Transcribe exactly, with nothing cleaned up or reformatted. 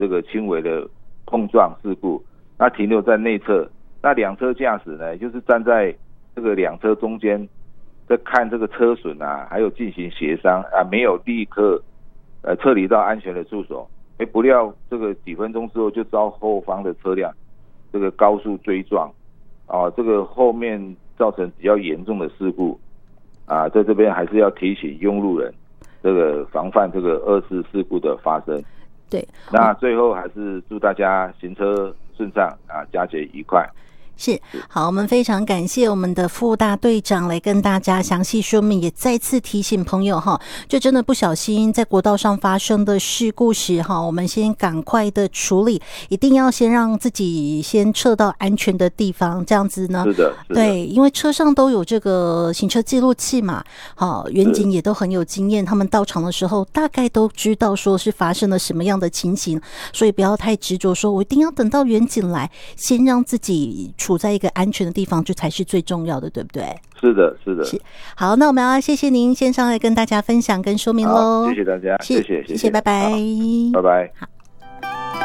这个轻微的碰撞事故，那停留在内侧，那两车驾驶呢，就是站在这个两车中间，在看这个车损啊，还有进行协商啊，没有立刻呃撤离到安全的处所，哎，不料这个几分钟之后就遭后方的车辆这个高速追撞，啊，这个后面造成比较严重的事故，啊，在这边还是要提醒用路人，这个防范这个二次事故的发生。 对， 那最后还是祝大家行车顺畅啊，佳节愉快。 是，好，我们非常感谢我们的副大队长来跟大家详细说明，也再次提醒朋友哈，就真的不小心在国道上发生的事故时哈，我们先赶快的处理，一定要先让自己先撤到安全的地方，这样子呢， 是的，是的， 对，因为车上都有这个行车记录器嘛，好，员警也都很有经验，他们到场的时候大概都知道说是发生了什么样的情形，所以不要太执着说我一定要等到员警来，先让自己处在一个安全的地方，这才是最重要的，对不对？ 是的，是的。 是，好，那我们要谢谢您先上来跟大家分享跟说明喽。 谢谢大家，谢谢， 谢谢，拜拜， 拜拜。 好。